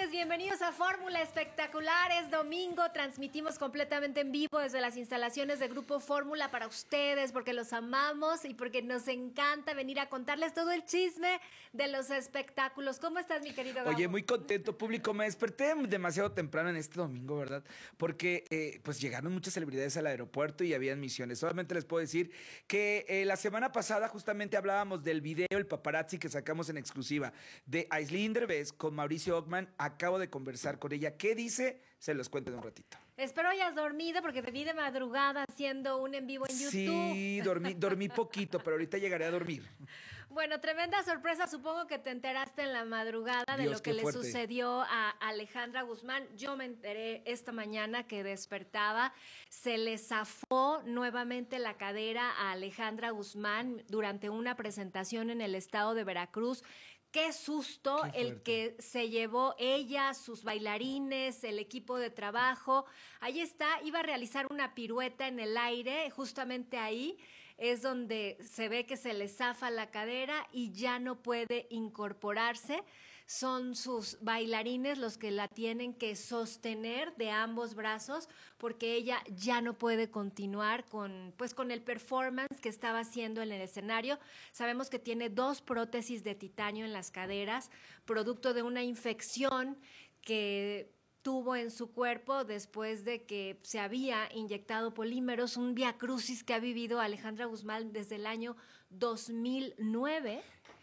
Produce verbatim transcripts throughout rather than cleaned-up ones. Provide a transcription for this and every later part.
noches, bienvenidos a Fórmula Espectacular. Es domingo, transmitimos completamente en vivo desde las instalaciones de Grupo Fórmula para ustedes, porque los amamos y porque nos encanta venir a contarles todo el chisme de los espectáculos. ¿Cómo estás, mi querido Gabo? Oye, muy contento, público. Me desperté demasiado temprano en este domingo, ¿verdad? Porque eh, pues llegaron muchas celebridades al aeropuerto y habían misiones. Solamente les puedo decir que eh, la semana pasada justamente hablábamos del video, el paparazzi que sacamos en exclusiva de Aislinn Derbez con Mauricio Ockman. Acabo de conversar con ella. ¿Qué dice? Se los cuento en un ratito. Espero hayas dormido porque te vi de madrugada haciendo un en vivo en YouTube. Sí, dormí, dormí poquito, pero ahorita llegaré a dormir. Bueno, tremenda sorpresa. Supongo que te enteraste en la madrugada de Dios, lo que le fuerte. sucedió a Alejandra Guzmán. Yo me enteré esta mañana que despertaba. Se le zafó nuevamente la cadera a Alejandra Guzmán durante una presentación en el estado de Veracruz. Qué susto Qué el que se llevó ella, sus bailarines, el equipo de trabajo. Ahí está, iba a realizar una pirueta en el aire, justamente ahí es donde se ve que se le zafa la cadera y ya no puede incorporarse. Son sus bailarines los que la tienen que sostener de ambos brazos porque ella ya no puede continuar con, pues, con el performance que estaba haciendo en el escenario. Sabemos que tiene dos prótesis de titanio en las caderas, producto de una infección que tuvo en su cuerpo después de que se había inyectado polímeros, un viacrucis que ha vivido Alejandra Guzmán desde el año dos mil nueve.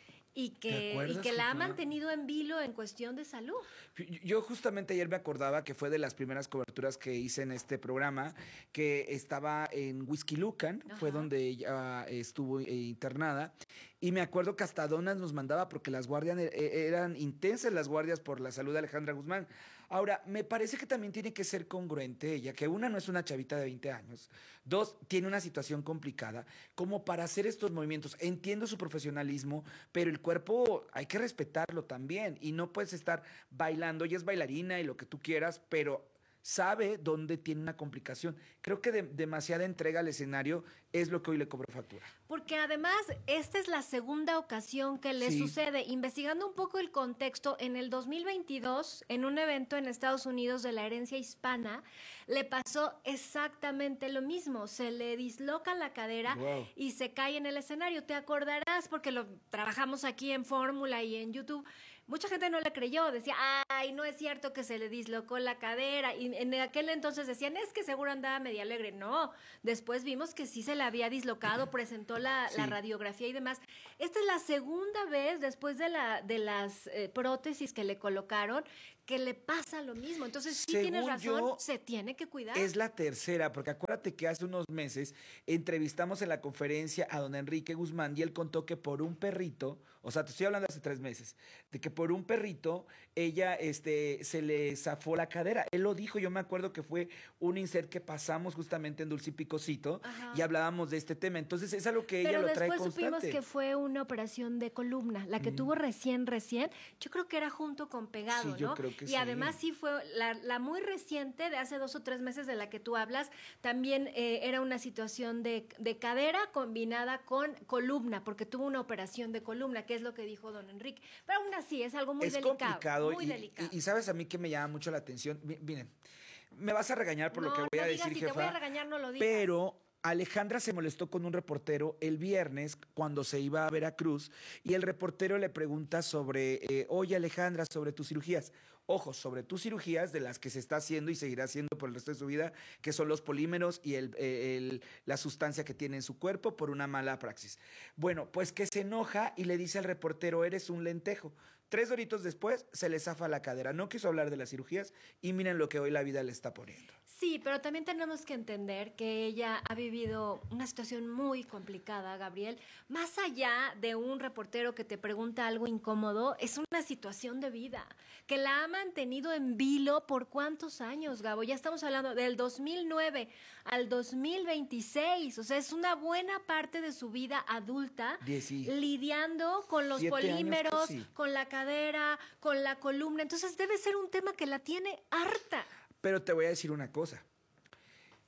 Y que, y que la ha mantenido en vilo en cuestión de salud. Yo justamente ayer me acordaba que fue de las primeras coberturas que hice en este programa, que estaba en Whisky Lucan, Ajá. fue donde ella estuvo internada, y me acuerdo que hasta donas nos mandaba porque las guardias eran intensas, las guardias por la salud de Alejandra Guzmán. Ahora, me parece que también tiene que ser congruente ella, que una no es una chavita de veinte años, dos, tiene una situación complicada, como para hacer estos movimientos. Entiendo su profesionalismo, pero el cuerpo hay que respetarlo también y no puedes estar bailando. Ella es bailarina y lo que tú quieras, pero sabe dónde tiene una complicación. Creo que de, demasiada entrega al escenario es lo que hoy le cobró factura. Porque además, esta es la segunda ocasión que le sí. sucede. Investigando un poco el contexto, en el dos mil veintidós, en un evento en Estados Unidos de la herencia hispana, le pasó exactamente lo mismo. Se le disloca la cadera wow. y se cae en el escenario. Te acordarás, porque lo trabajamos aquí en Fórmula y en YouTube. Mucha gente no le creyó, decía, ay, no es cierto que se le dislocó la cadera. Y en aquel entonces decían, es que seguro andaba medio alegre. No, después vimos que sí se le había dislocado, presentó la, sí. la radiografía y demás. Esta es la segunda vez después de, la, de las eh, prótesis que le colocaron que le pasa lo mismo. Entonces, sí Según tienes razón, yo, se tiene que cuidar. Es la tercera, porque acuérdate que hace unos meses entrevistamos en la conferencia a don Enrique Guzmán y él contó que por un perrito, o sea, te estoy hablando hace tres meses, de que por un perrito ella este, se le zafó la cadera. Él lo dijo, yo me acuerdo que fue un insert que pasamos justamente en Dulce y Picosito Ajá. y hablábamos de este tema. Entonces, es algo que ella Pero lo trae constante. Pero después supimos que fue una operación de columna, la que mm. tuvo recién, recién, yo creo que era junto con pegado, sí, yo ¿no? Creo que y sí. además sí fue la, la muy reciente de hace dos o tres meses de la que tú hablas, también eh, era una situación de, de cadera combinada con columna, porque tuvo una operación de columna, que es lo que dijo don Enrique. Pero aún así es algo muy es delicado. complicado muy y, delicado. Y, y sabes a mí que me llama mucho la atención. Miren, me vas a regañar por no, lo que voy no a digas, decir, si jefa. te voy a regañar, no lo digas. Pero Alejandra se molestó con un reportero el viernes cuando se iba a Veracruz y el reportero le pregunta sobre, eh, oye Alejandra, sobre tus cirugías. Ojo, sobre tus cirugías de las que se está haciendo y seguirá haciendo por el resto de su vida, que son los polímeros y el, el, la sustancia que tiene en su cuerpo por una mala praxis. Bueno, pues que se enoja y le dice al reportero, eres un lentejo. Tres horitos después se le zafa la cadera. No quiso hablar de las cirugías y miren lo que hoy la vida le está poniendo. Sí, pero también tenemos que entender que ella ha vivido una situación muy complicada, Gabriel. Más allá de un reportero que te pregunta algo incómodo, es una situación de vida que la ha mantenido en vilo por cuántos años, Gabo. Ya estamos hablando del dos mil nueve al dos mil veintiséis. O sea, es una buena parte de su vida adulta Dieci. lidiando con los polímeros, con la cadera, con la columna. Entonces debe ser un tema que la tiene harta. Pero te voy a decir una cosa.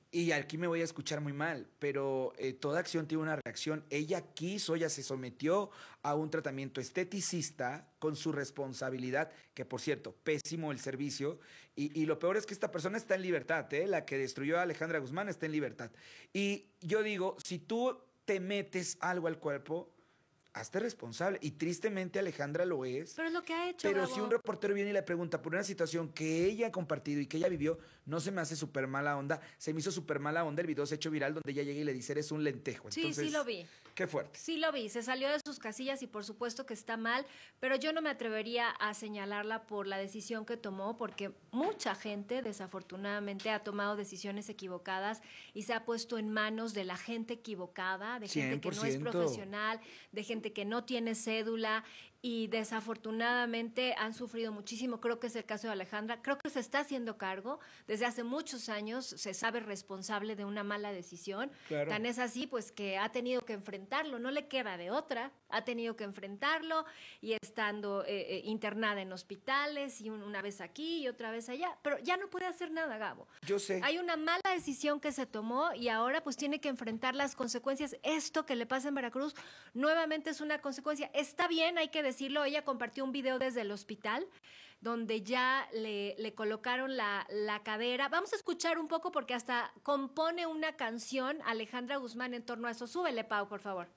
y aquí me voy a escuchar muy mal, pero eh, toda acción tiene una reacción. Ella quiso, ella se sometió a un tratamiento esteticista con su responsabilidad, que por cierto, pésimo el servicio, y, y lo peor es que esta persona está en libertad, ¿eh? La que destruyó a Alejandra Guzmán está en libertad. Y yo digo, si tú te metes algo al cuerpo, hazte responsable. Y tristemente Alejandra lo es. Pero es lo que ha hecho, Pero Gabo. si un reportero viene y le pregunta por una situación que ella ha compartido y que ella vivió, no se me hace súper mala onda. Se me hizo súper mala onda el video se ha hecho viral donde ella llega y le dice, eres un lentejo. Sí, Entonces, sí lo vi. Qué fuerte. Sí lo vi, se salió de sus casillas y por supuesto que está mal, pero yo no me atrevería a señalarla por la decisión que tomó, porque mucha gente desafortunadamente ha tomado decisiones equivocadas y se ha puesto en manos de la gente equivocada, de gente que no es profesional, de gente que no tiene cédula y desafortunadamente han sufrido muchísimo. Creo que es el caso de Alejandra. Creo que se está haciendo cargo. Desde hace muchos años se sabe responsable de una mala decisión. Claro. Tan es así, pues, que ha tenido que enfrentarlo. No le queda de otra. Ha tenido que enfrentarlo y estando eh, eh, internada en hospitales y un, una vez aquí y otra vez allá. Pero ya no puede hacer nada, Gabo. Yo sé. Hay una mala decisión que se tomó y ahora pues tiene que enfrentar las consecuencias. Esto que le pasa en Veracruz nuevamente es una consecuencia. Está bien, hay que decirlo. Ella compartió un video desde el hospital donde ya le, le colocaron la, la cadera. Vamos a escuchar un poco porque hasta compone una canción Alejandra Guzmán en torno a eso. Súbele, Pau, por favor.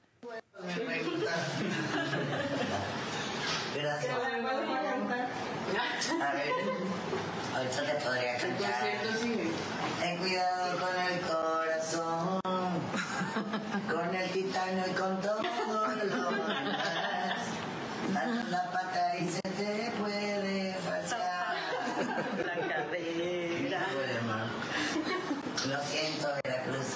Gracias. A ver, ahorita te podría cantar. Ten cuidado con el corazón, con el titanio y con todo lo demás. Dale la pata y se te puede pasar la cadera. Lo siento, Veracruz.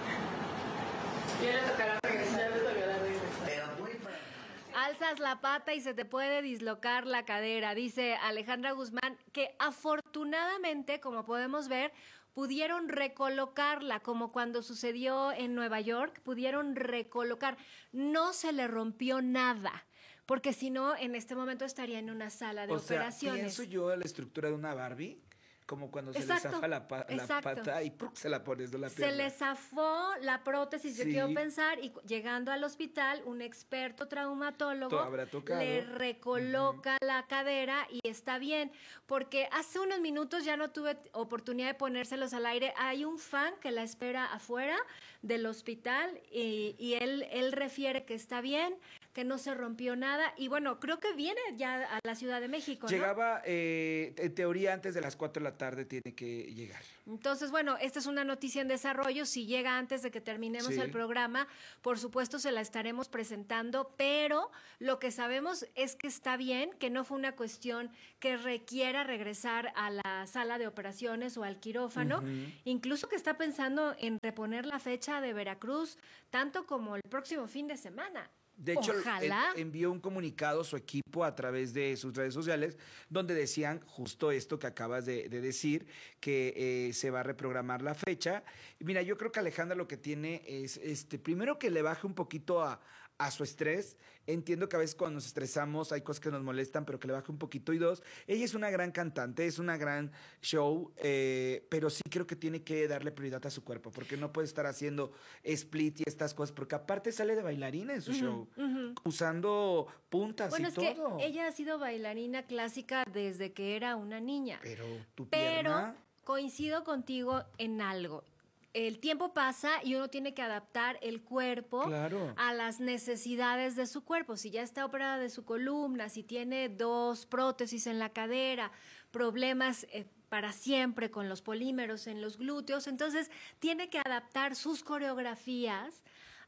Ya le tocará regresar. Ya le tocará regresar. Pero muy pronto. Alzas la pata y se te puede dislocar la cadera, dice Alejandra Guzmán, que afortunadamente, como podemos ver, pudieron recolocarla, como cuando sucedió en Nueva York, pudieron recolocar. No se le rompió nada, porque si no, en este momento estaría en una sala de o sea, operaciones. pienso yo en la estructura de una Barbie, como cuando se Exacto, le zafa la, pa- la exacto. pata y ¡pruc! Se la pones de la Se pierna. le zafó la prótesis, yo Sí. quiero pensar, y cu- llegando al hospital, un experto traumatólogo To- habrá tocado. le recoloca la cadera y está bien, porque hace unos minutos ya no tuve t- oportunidad de ponérselos al aire. Hay un fan que la espera afuera del hospital y, y él, él refiere que está bien, que no se rompió nada y bueno, creo que viene ya a la Ciudad de México, ¿no? Llegaba, eh, en teoría, antes de las cuatro de la tarde tiene que llegar. Entonces, bueno, esta es una noticia en desarrollo. Si llega antes de que terminemos Sí. el programa, por supuesto se la estaremos presentando, pero lo que sabemos es que está bien, que no fue una cuestión que requiera regresar a la sala de operaciones o al quirófano, Ujú. incluso que está pensando en reponer la fecha de Veracruz, tanto como el próximo fin de semana. De hecho, Ojalá. en- envió un comunicado a su equipo a través de sus redes sociales donde decían justo esto que acabas de, de decir, que eh, se va a reprogramar la fecha. Y mira, yo creo que Alejandra lo que tiene es, este, primero que le baje un poquito a, a su estrés. Entiendo que a veces cuando nos estresamos hay cosas que nos molestan, pero que le baje un poquito. Y dos, ella es una gran cantante, es una gran show, eh, pero sí creo que tiene que darle prioridad a su cuerpo, porque no puede estar haciendo split y estas cosas, porque aparte sale de bailarina en su show, Ujú. usando puntas Bueno, y es que todo. ella ha sido bailarina clásica desde que era una niña. Pero tu Pero pierna... coincido contigo en algo. El tiempo pasa y uno tiene que adaptar el cuerpo Claro. a las necesidades de su cuerpo. Si ya está operada de su columna, si tiene dos prótesis en la cadera, problemas eh, para siempre con los polímeros en los glúteos, entonces tiene que adaptar sus coreografías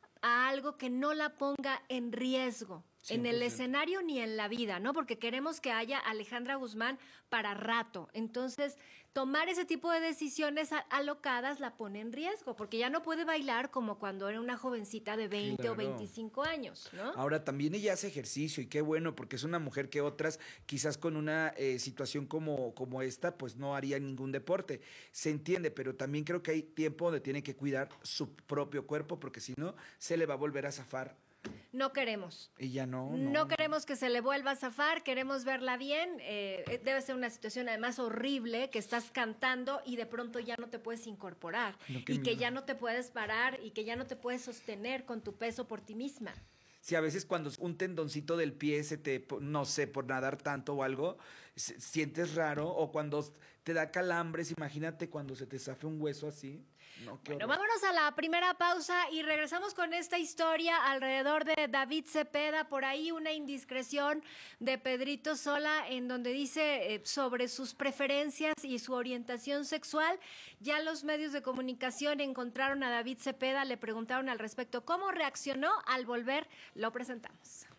a algo que no la ponga en riesgo. En el cien por ciento. escenario ni en la vida, ¿no? Porque queremos que haya Alejandra Guzmán para rato. Entonces, tomar ese tipo de decisiones a- alocadas la pone en riesgo, porque ya no puede bailar como cuando era una jovencita de veinte o Claro. veinticinco años, ¿no? Ahora también ella hace ejercicio y qué bueno, porque es una mujer que otras, quizás con una eh, situación como, como esta, pues no haría ningún deporte. Se entiende, pero también creo que hay tiempo donde tiene que cuidar su propio cuerpo, porque si no, se le va a volver a zafar no queremos. Y ya no, No, no. queremos que se le vuelva a zafar, queremos verla bien. Eh, debe ser una situación además horrible, que estás cantando y de pronto ya no te puedes incorporar. No, qué y que miedo. ya no te puedes parar y que ya no te puedes sostener con tu peso por ti misma. Si a veces cuando un tendoncito del pie se te, no sé, por nadar tanto o algo, se- sientes raro, o cuando te da calambres, imagínate cuando se te zafe un hueso así. No, qué Bueno, horror. vámonos a la primera pausa y regresamos con esta historia alrededor de David Cepeda. Por ahí una indiscreción de Pedrito Sola en donde dice eh, sobre sus preferencias y su orientación sexual. Ya los medios de comunicación encontraron a David Cepeda, le preguntaron al respecto cómo reaccionó al volver. Lo presentamos.